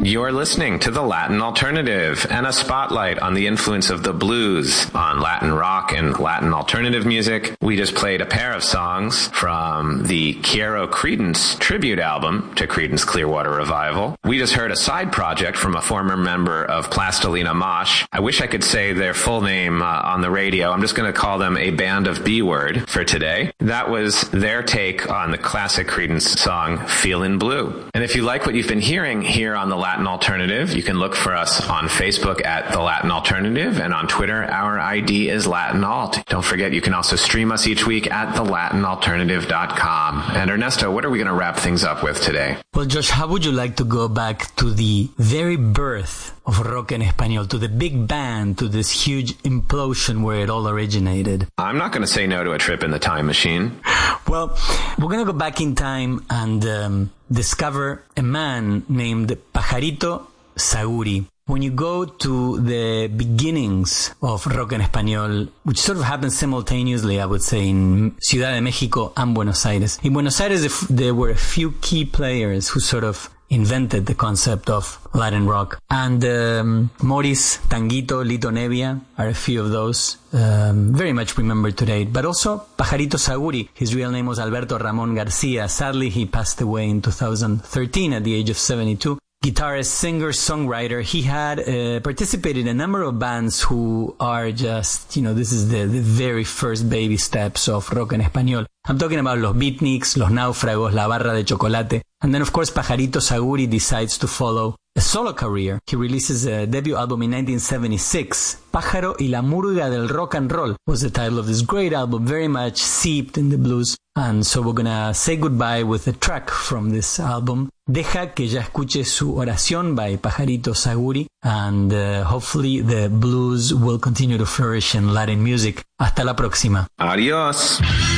You're listening to the Latin Alternative and a spotlight on the influence of the blues on Latin rock and Latin alternative music. We just played a pair of songs from the Quiero Creedence tribute album to Creedence Clearwater Revival. We just heard a side project from a former member of Plastilina Mosh. I wish I could say their full name on the radio. I'm just going to call them a band of B-word for today. That was their take on the classic Creedence song Feelin' Blue. And if you like what you've been hearing here on the Latin Alternative, you can look for us on Facebook at The Latin Alternative, and on Twitter, our ID is Latin Alt. Don't forget, you can also stream us each week at thelatinalternative.com. And Ernesto, what are we going to wrap things up with today? Well, Josh, how would you like to go back to the very birth of rock en español, to the big bang, to this huge implosion where it all originated? I'm not going to say no to a trip in the time machine. Well, we're going to go back in time and discover a man named Pajarito Zaguri. When you go to the beginnings of rock en español, which sort of happened simultaneously, I would say, in Ciudad de México and Buenos Aires. In Buenos Aires, there were a few key players who sort of invented the concept of Latin rock. And Morris, Tanguito, Lito Nevia are a few of those very much remembered today. But also Pajarito Zaguri. His real name was Alberto Ramon Garcia. Sadly, he passed away in 2013 at the age of 72. Guitarist, singer, songwriter. He had participated in a number of bands who are just, this is the very first baby steps of rock en español. I'm talking about Los Beatniks, Los Náufragos, La Barra de Chocolate. And then, of course, Pajarito Zaguri decides to follow a solo career. He releases a debut album in 1976. Pájaro y la Murga del Rock and Roll was the title of this great album, very much seeped in the blues. And so we're gonna say goodbye with a track from this album. Deja que ya escuche su oración by Pajarito Zaguri. And hopefully the blues will continue to flourish in Latin music. Hasta la próxima. Adiós.